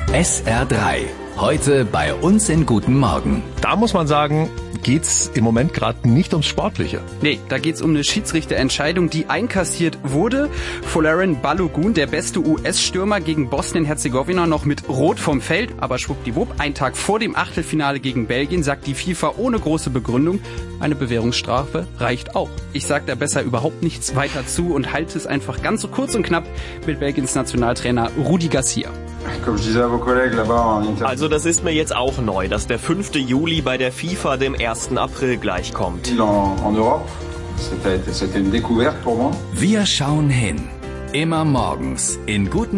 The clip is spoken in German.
SR3. Heute bei uns in Guten Morgen. Da muss man sagen, geht's im Moment gerade nicht ums Sportliche. Nee, da geht's um eine Schiedsrichterentscheidung, die einkassiert wurde. Folarin Balogun, der beste US-Stürmer gegen Bosnien-Herzegowina, noch mit Rot vom Feld. Aber schwuppdiwupp, einen Tag vor dem Achtelfinale gegen Belgien sagt die FIFA ohne große Begründung, eine Bewährungsstrafe reicht auch. Ich sag da besser überhaupt nichts weiter zu und halte es einfach ganz so kurz und knapp mit Belgiens Nationaltrainer Rudi Garcia. Also das ist mir jetzt auch neu, dass der 5. Juli bei der FIFA dem 1. April gleichkommt. Wir schauen hin. Immer morgens in Guten